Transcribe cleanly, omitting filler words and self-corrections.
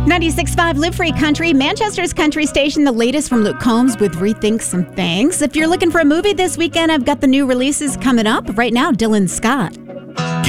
96.5 Live Free Country, Manchester's country station, the latest from Luke Combs with Rethink Some Things. If you're looking for a movie this weekend, I've got the new releases coming up. Right now, Dylan Scott.